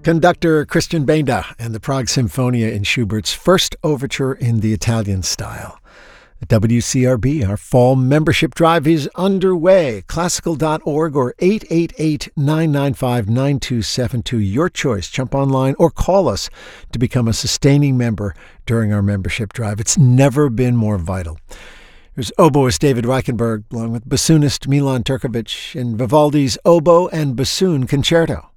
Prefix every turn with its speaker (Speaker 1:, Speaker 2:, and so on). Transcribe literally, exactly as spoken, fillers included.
Speaker 1: Conductor Christian Benda and the Prague Sinfonia in Schubert's first overture in the Italian style. At W C R B, our fall membership drive is underway. Classical dot org or eight eight eight, nine nine five, nine two seven two. Your choice. Jump online or call us to become a sustaining member during our membership drive. It's never been more vital. Here's oboist David Reichenberg along with bassoonist Milan Turkovic in Vivaldi's Oboe and Bassoon Concerto.